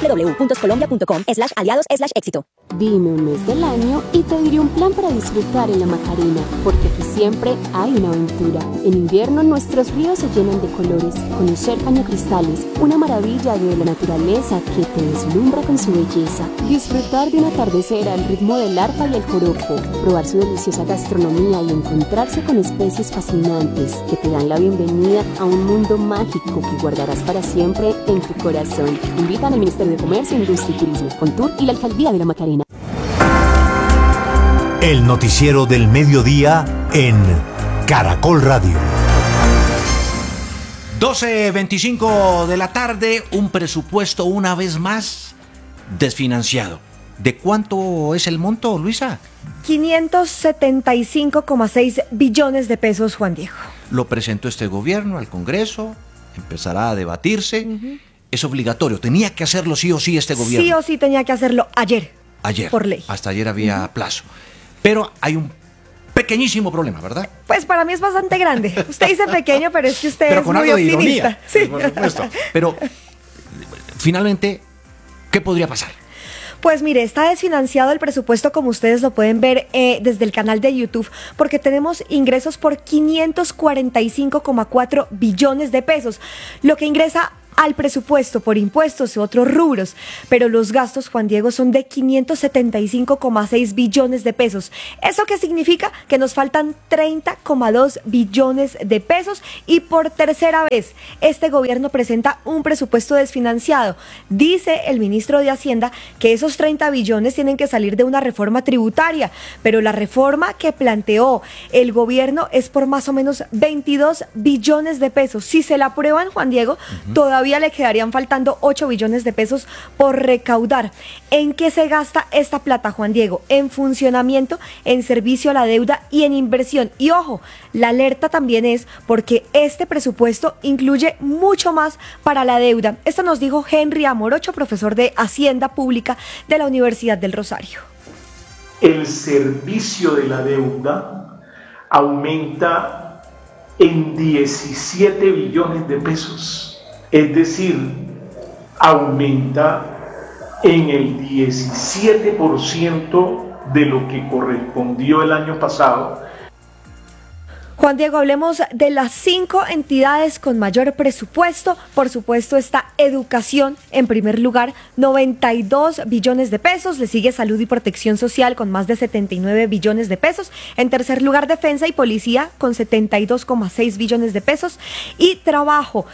www.colombia.com/aliados/éxito. Dime un mes del año y te diré un plan para disfrutar en la Macarena, porque aquí siempre hay una aventura. En invierno nuestros ríos se llenan de colores, conocer cañocristales, una maravilla de la naturaleza que te deslumbra con su belleza, disfrutar de un atardecer al ritmo del arpa y el joropo, probar su deliciosa gastronomía y encontrarse con especies fascinantes que te dan la bienvenida a un mundo mágico que guardarás para siempre en tu corazón. Invitan al Ministerio de Comercio, Industria y Turismo, Contur y la Alcaldía de la Macarena. El noticiero del mediodía en Caracol Radio. 12:25 de la tarde, un presupuesto una vez más desfinanciado. ¿De cuánto es el monto, Luisa? 575,6 billones de pesos, Juan Diego. Lo presentó este gobierno al Congreso, empezará a debatirse. Es obligatorio, tenía que hacerlo sí o sí este gobierno. Sí o sí tenía que hacerlo ayer. Ayer. Por ley. Hasta ayer había plazo. Pero hay un pequeñísimo problema, ¿verdad? Pues para mí es bastante grande. Usted dice pequeño, pero es que usted pero es con muy algo de optimista. Ironía, sí. por supuesto. Pero finalmente, ¿qué podría pasar? Pues mire, está desfinanciado el presupuesto, como ustedes lo pueden ver desde el canal de YouTube, porque tenemos ingresos por 545,4 billones de pesos, lo que ingresa al presupuesto por impuestos y otros rubros, pero los gastos, Juan Diego, son de 575,6 billones de pesos. ¿Eso qué significa? Que nos faltan 30,2 billones de pesos y por tercera vez este gobierno presenta un presupuesto desfinanciado. Dice el ministro de Hacienda que esos 30 billones tienen que salir de una reforma tributaria, pero la reforma que planteó el gobierno es por más o menos 22 billones de pesos. Si se la aprueban, Juan Diego, todavía le quedarían faltando 8 billones de pesos por recaudar. ¿En qué se gasta esta plata, Juan Diego? En funcionamiento, en servicio a la deuda y en inversión. Y ojo, la alerta también es porque este presupuesto incluye mucho más para la deuda. Esto nos dijo Henry Amorocho, profesor de Hacienda Pública de la Universidad del Rosario. El servicio de la deuda aumenta en 17 billones de pesos. Es decir, aumenta en el 17% de lo que correspondió el año pasado. Juan Diego, hablemos de las 5 entidades con mayor presupuesto. Por supuesto está educación en primer lugar, 92 billones de pesos. Le sigue salud y protección social con más de 79 billones de pesos. En tercer lugar, defensa y policía con 72,6 billones de pesos. Y trabajo,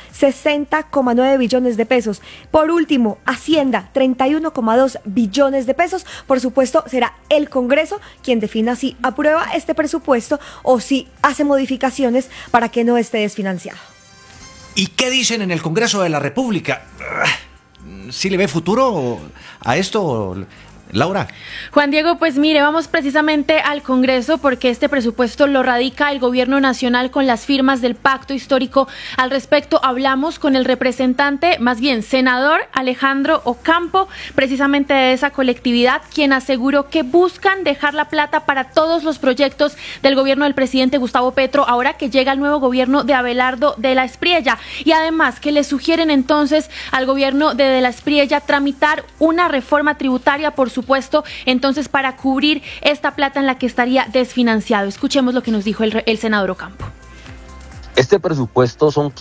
60,9 billones de pesos. Por último, Hacienda, 31,2 billones de pesos. Por supuesto, será el Congreso quien defina si aprueba este presupuesto o si hace modificaciones para que no esté desfinanciado. ¿Y qué dicen en el Congreso de la República? ¿Sí le ve futuro a esto, Laura? Juan Diego, pues mire, vamos precisamente al Congreso porque este presupuesto lo radica el Gobierno Nacional con las firmas del Pacto Histórico. Al respecto hablamos con el representante, más bien senador Alejandro Ocampo, precisamente de esa colectividad, quien aseguró que buscan dejar la plata para todos los proyectos del gobierno del presidente Gustavo Petro, ahora que llega el nuevo gobierno de Abelardo de la Espriella, y además que le sugieren entonces al gobierno de la Espriella tramitar una reforma tributaria, por supuesto, entonces para cubrir esta plata en la que estaría desfinanciado. Escuchemos lo que nos dijo el senador Ocampo. Este presupuesto son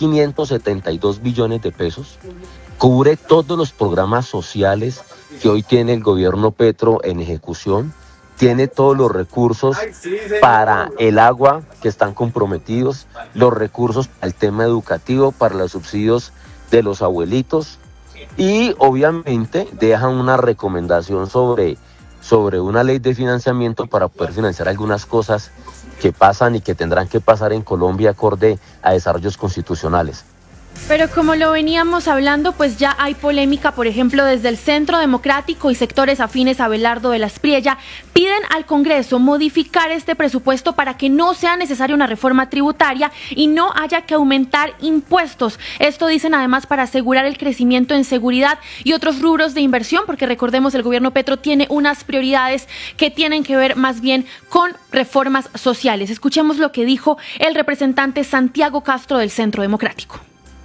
572 billones de pesos, cubre todos los programas sociales que hoy tiene el gobierno Petro en ejecución, tiene todos los recursos para el agua que están comprometidos, los recursos para el tema educativo, para los subsidios de los abuelitos, y obviamente dejan una recomendación sobre una ley de financiamiento para poder financiar algunas cosas que pasan y que tendrán que pasar en Colombia acorde a desarrollos constitucionales. Pero como lo veníamos hablando, pues ya hay polémica, por ejemplo, desde el Centro Democrático y sectores afines a Abelardo de la Espriella piden al Congreso modificar este presupuesto para que no sea necesaria una reforma tributaria y no haya que aumentar impuestos. Esto dicen además para asegurar el crecimiento en seguridad y otros rubros de inversión, porque recordemos el gobierno Petro tiene unas prioridades que tienen que ver más bien con reformas sociales. Escuchemos lo que dijo el representante Santiago Castro del Centro Democrático.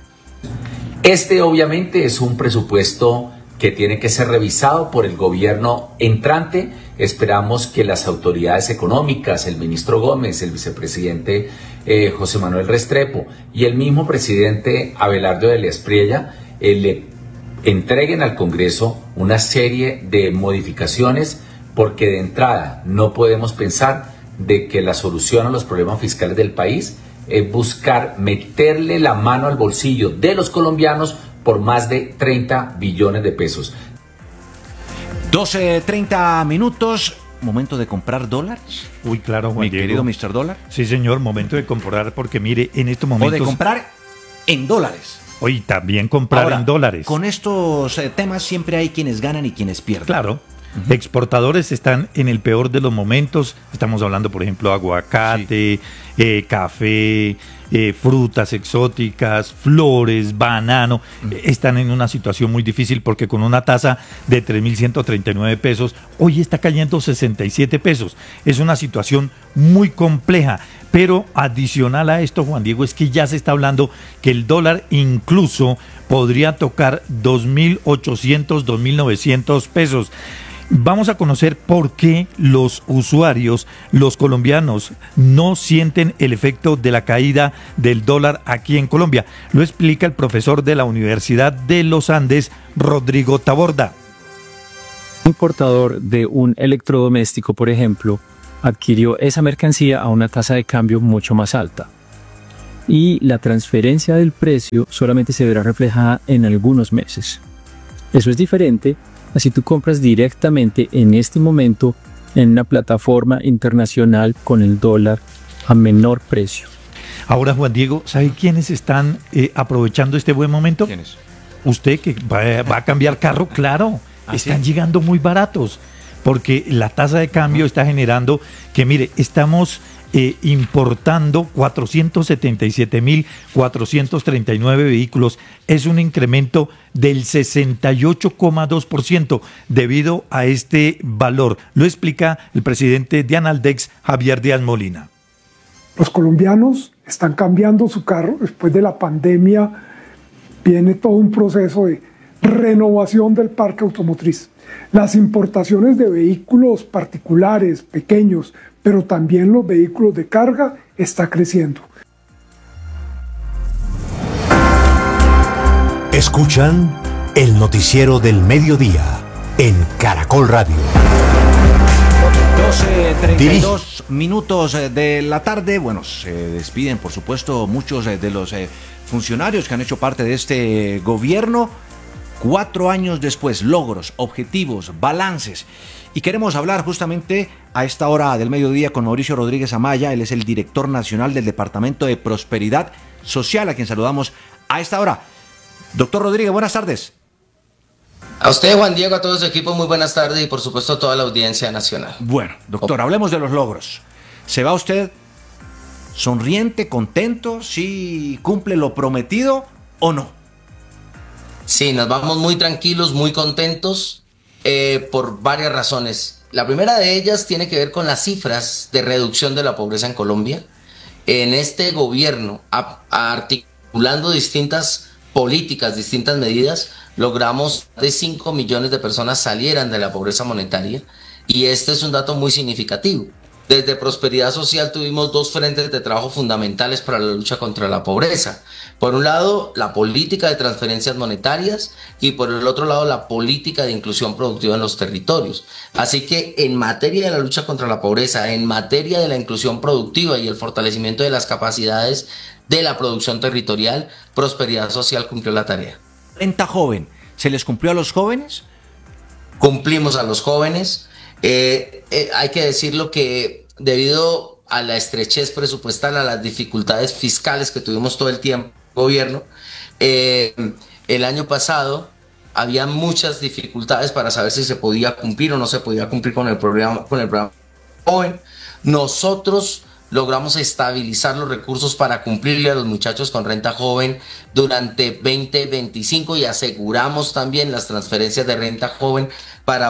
Este obviamente es un presupuesto que tiene que ser revisado por el gobierno entrante. Esperamos que las autoridades económicas, el ministro Gómez, el vicepresidente José Manuel Restrepo y el mismo presidente Abelardo de la Espriella le entreguen al Congreso una serie de modificaciones, porque de entrada no podemos pensar de que la solución a los problemas fiscales del país es buscar meterle la mano al bolsillo de los colombianos por más de 30 billones de pesos. 12:30 minutos, momento de comprar dólares. Uy, claro, Juan Diego. Querido Mr. Dólar. Sí, señor, momento de comprar, porque mire, en estos momentos... O de comprar en dólares. Oye, también comprar en dólares. Con estos temas siempre hay quienes ganan y quienes pierden. Claro. Exportadores están en el peor de los momentos. Estamos hablando, por ejemplo, aguacate, café, frutas exóticas, flores, banano. Están en una situación muy difícil porque con una tasa de 3.139 pesos, hoy está cayendo 67 pesos. Es una situación muy compleja. Pero adicional a esto, Juan Diego, es que ya se está hablando que el dólar incluso podría tocar 2.800, 2.900 pesos. Vamos a conocer por qué los usuarios, los colombianos, no sienten el efecto de la caída del dólar aquí en Colombia. Lo explica el profesor de la Universidad de los Andes, Rodrigo Taborda. Un importador de un electrodoméstico, por ejemplo, adquirió esa mercancía a una tasa de cambio mucho más alta. Y la transferencia del precio solamente se verá reflejada en algunos meses. Eso es diferente a si tú compras directamente en este momento en una plataforma internacional con el dólar a menor precio. Ahora, Juan Diego, ¿sabe quiénes están aprovechando este buen momento? ¿Quiénes? Usted que va a cambiar carro, claro, están llegando muy baratos, porque la tasa de cambio está generando que, mire, estamos importando 477.439 vehículos. Es un incremento del 68,2% debido a este valor. Lo explica el presidente de Analdex, Javier Díaz Molina. Los colombianos están cambiando su carro. Después de la pandemia viene todo un proceso de renovación del parque automotriz. Las importaciones de vehículos particulares, pequeños, pero también los vehículos de carga, está creciendo. Escuchan el noticiero del mediodía en Caracol Radio. 12:32 minutos de la tarde. Bueno, se despiden, por supuesto, muchos de los funcionarios que han hecho parte de este gobierno. 4 años después, logros, objetivos, balances. Y queremos hablar justamente a esta hora del mediodía con Mauricio Rodríguez Amaya. Él es el director nacional del Departamento de Prosperidad Social, a quien saludamos a esta hora. Doctor Rodríguez, buenas tardes. A usted, Juan Diego, a todo su equipo, muy buenas tardes y por supuesto a toda la audiencia nacional. Bueno, doctor, hablemos de los logros. ¿Se va usted sonriente, contento, si cumple lo prometido o no? Sí, nos vamos muy tranquilos, muy contentos por varias razones. La primera de ellas tiene que ver con las cifras de reducción de la pobreza en Colombia. En este gobierno, articulando distintas políticas, distintas medidas, logramos que 5 millones de personas salieran de la pobreza monetaria y este es un dato muy significativo. Desde Prosperidad Social tuvimos 2 frentes de trabajo fundamentales para la lucha contra la pobreza. Por un lado, la política de transferencias monetarias y por el otro lado, la política de inclusión productiva en los territorios. Así que en materia de la lucha contra la pobreza, en materia de la inclusión productiva y el fortalecimiento de las capacidades de la producción territorial, Prosperidad Social cumplió la tarea. Renta joven, ¿se les cumplió a los jóvenes? Cumplimos a los jóvenes. Hay que decirlo que debido a la estrechez presupuestal, a las dificultades fiscales que tuvimos todo el tiempo, gobierno, el año pasado había muchas dificultades para saber si se podía cumplir o no se podía cumplir con el programa joven. Nosotros logramos estabilizar los recursos para cumplirle a los muchachos con renta joven durante 2025 y aseguramos también las transferencias de renta joven para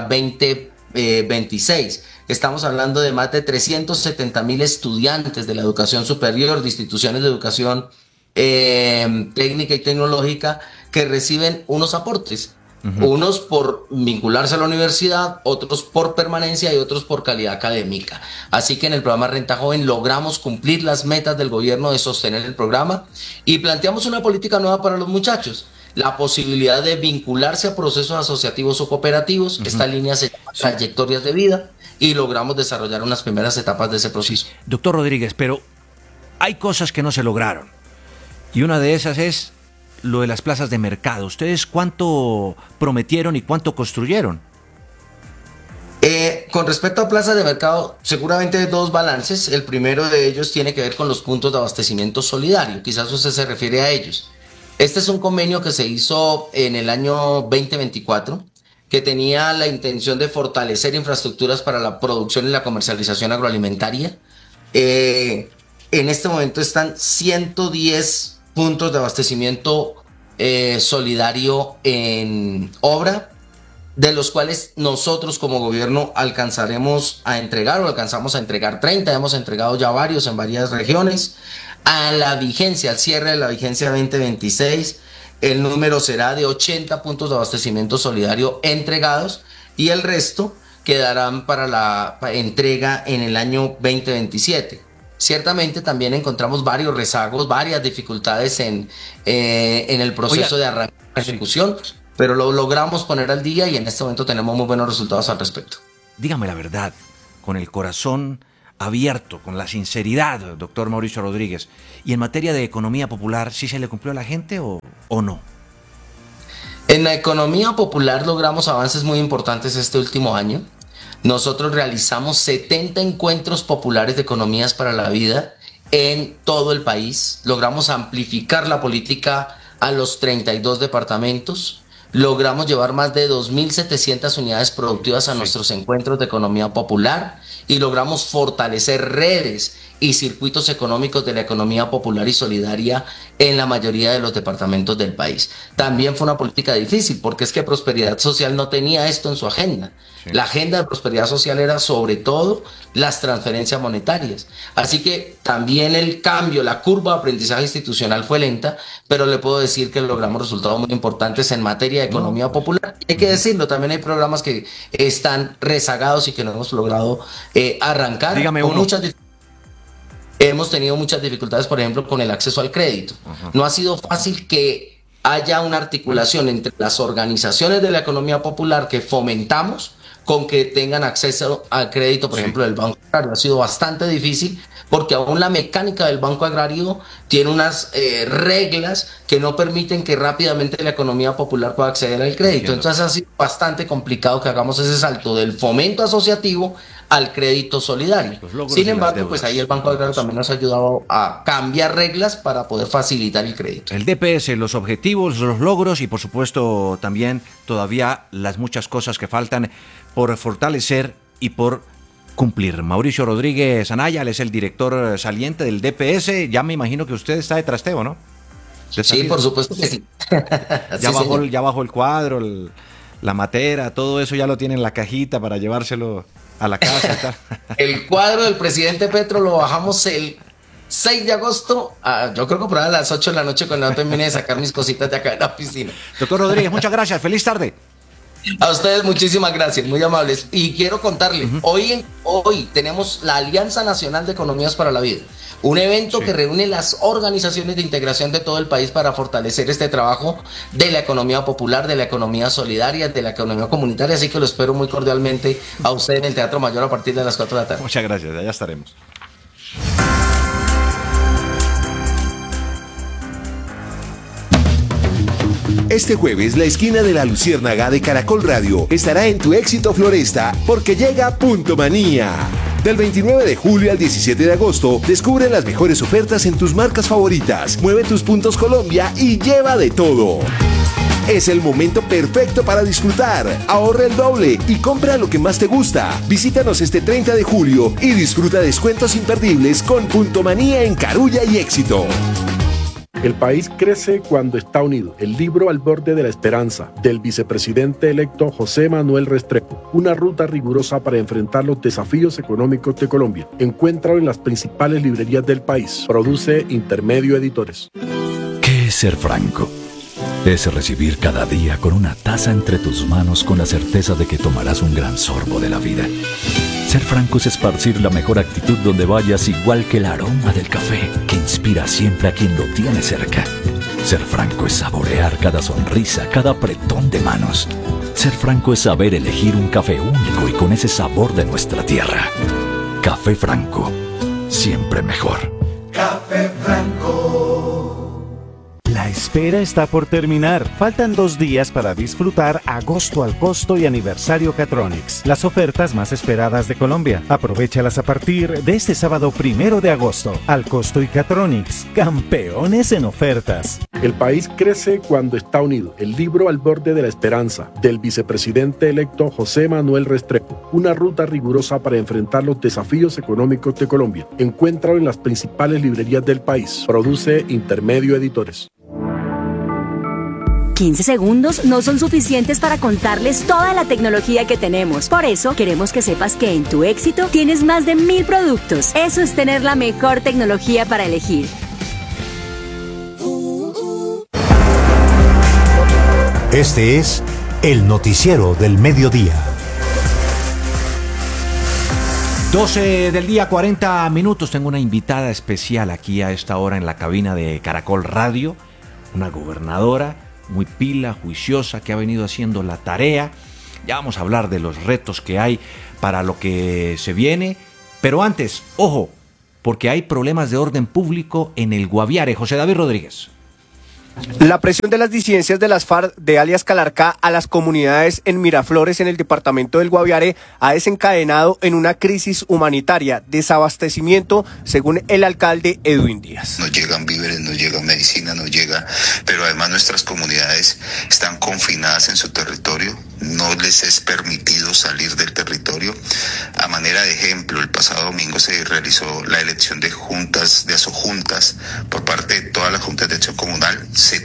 2026. Estamos hablando de más de 370,000 estudiantes de la educación superior, de instituciones de educación técnica y tecnológica que reciben unos aportes. Unos por vincularse a la universidad, otros por permanencia y otros por calidad académica. Así que en el programa Renta Joven logramos cumplir las metas del gobierno de sostener el programa y planteamos una política nueva para los muchachos. La posibilidad de vincularse a procesos asociativos o cooperativos. Esta línea se llama Trayectorias de Vida y logramos desarrollar unas primeras etapas de ese proceso. Doctor Rodríguez, pero hay cosas que no se lograron y una de esas es lo de las plazas de mercado. ¿Ustedes cuánto prometieron y cuánto construyeron? Con respecto a plazas de mercado, seguramente hay 2 balances. El primero de ellos tiene que ver con los puntos de abastecimiento solidario. Quizás usted se refiere a ellos. Este es un convenio que se hizo en el año 2024 que tenía la intención de fortalecer infraestructuras para la producción y la comercialización agroalimentaria. En este momento están 110 puntos de abastecimiento solidario en obra, de los cuales nosotros como gobierno alcanzamos a entregar 30, hemos entregado ya varios en varias regiones. A la vigencia, al cierre de la vigencia 2026, el número será de 80 puntos de abastecimiento solidario entregados y el resto quedarán para la entrega en el año 2027. Ciertamente también encontramos varios rezagos, varias dificultades en el proceso de arranque de ejecución, pero lo logramos poner al día y en este momento tenemos muy buenos resultados al respecto. Dígame la verdad, con el corazón abierto, con la sinceridad, doctor Mauricio Rodríguez, y en materia de economía popular, ¿sí se le cumplió a la gente o no? En la economía popular logramos avances muy importantes este último año. Nosotros realizamos 70 encuentros populares de economías para la vida en todo el país. Logramos amplificar la política a los 32 departamentos. Logramos llevar más de 2.700 unidades productivas a nuestros encuentros de economía popular y logramos fortalecer redes y circuitos económicos de la economía popular y solidaria en la mayoría de los departamentos del país. También fue una política difícil porque es que Prosperidad Social no tenía esto en su agenda. Sí. La agenda de Prosperidad Social era sobre todo las transferencias monetarias. Así que también el cambio, la curva de aprendizaje institucional fue lenta, pero le puedo decir que logramos resultados muy importantes en materia de economía popular. Hay que decirlo, también hay programas que están rezagados y que no hemos logrado arrancar. Dígame con uno. muchas Hemos tenido muchas dificultades, por ejemplo, con el acceso al crédito. No ha sido fácil que haya una articulación entre las organizaciones de la economía popular que fomentamos con que tengan acceso al crédito, por ejemplo, del Banco Agrario. Ha sido bastante difícil porque aún la mecánica del Banco Agrario tiene unas reglas que no permiten que rápidamente la economía popular pueda acceder al crédito. Entonces ha sido bastante complicado que hagamos ese salto del fomento asociativo al crédito solidario. Sin embargo, pues ahí el Banco Agrario también nos ha ayudado a cambiar reglas para poder facilitar el crédito. El DPS, los objetivos, los logros y por supuesto también todavía las muchas cosas que faltan por fortalecer y por cumplir. Mauricio Rodríguez Anaya, él es el director saliente del DPS. Ya me imagino que usted está de trasteo, ¿no? Sí, por supuesto que sí. Ya bajó el cuadro, la matera, todo eso ya lo tiene en la cajita para llevárselo a la casa y tal. El cuadro del presidente Petro lo bajamos el 6 de agosto, yo creo que por ahí a las 8 de la noche cuando yo termine de sacar mis cositas de acá de la oficina. Doctor Rodríguez, muchas gracias, feliz tarde. A ustedes muchísimas gracias, muy amables. Y quiero contarles, hoy tenemos la Alianza Nacional de Economías para la Vida, un evento que reúne las organizaciones de integración de todo el país para fortalecer este trabajo de la economía popular, de la economía solidaria, de la economía comunitaria. Así que lo espero muy cordialmente a usted en el Teatro Mayor a partir de las 4 de la tarde. Muchas gracias, allá estaremos. Este jueves, la esquina de la Luciérnaga de Caracol Radio estará en tu éxito Floresta porque llega Punto Manía. Del 29 de julio al 17 de agosto, descubre las mejores ofertas en tus marcas favoritas. Mueve tus puntos Colombia y lleva de todo. Es el momento perfecto para disfrutar. Ahorra el doble y compra lo que más te gusta. Visítanos este 30 de julio y disfruta descuentos imperdibles con Punto Manía en Carulla y Éxito. El país crece cuando está unido. El libro Al borde de la esperanza, del vicepresidente electo José Manuel Restrepo. Una ruta rigurosa para enfrentar los desafíos económicos de Colombia. Encuéntralo en las principales librerías del país. Produce Intermedio Editores. ¿Qué es ser franco? Es recibir cada día con una taza entre tus manos con la certeza de que tomarás un gran sorbo de la vida. Ser franco es esparcir la mejor actitud donde vayas, igual que el aroma del café que inspira siempre a quien lo tiene cerca. Ser franco es saborear cada sonrisa, cada apretón de manos. Ser franco es saber elegir un café único y con ese sabor de nuestra tierra. Café Franco, siempre mejor. Café Franco. La espera está por terminar. Faltan 2 días para disfrutar Agosto al Costo y Aniversario Catronics, las ofertas más esperadas de Colombia. Aprovéchalas a partir de este sábado 1 de agosto. Al Costo y Catronics, campeones en ofertas. El país crece cuando está unido. El libro Al borde de la esperanza, del vicepresidente electo José Manuel Restrepo. Una ruta rigurosa para enfrentar los desafíos económicos de Colombia. Encuéntralo en las principales librerías del país. Produce Intermedio Editores. 15 segundos no son suficientes para contarles toda la tecnología que tenemos. Por eso, queremos que sepas que en Tu Éxito tienes más de 1000 productos. Eso es tener la mejor tecnología para elegir. Este es el noticiero del mediodía. 12 del día, 40 minutos. Tengo una invitada especial aquí a esta hora en la cabina de Caracol Radio. Una gobernadora muy pila, juiciosa, que ha venido haciendo la tarea. Ya vamos a hablar de los retos que hay para lo que se viene. Pero antes, ojo, porque hay problemas de orden público en el Guaviare. José David Rodríguez. La presión de las disidencias de las FARC de alias Calarcá a las comunidades en Miraflores, en el departamento del Guaviare, ha desencadenado en una crisis humanitaria, desabastecimiento, según el alcalde Edwin Díaz. No llegan víveres, no llega medicina, no llega, pero además nuestras comunidades están confinadas en su territorio, no les es permitido salir del territorio. A manera de ejemplo, el pasado domingo se realizó la elección de juntas, de asojuntas, por parte de todas las juntas de acción comunal.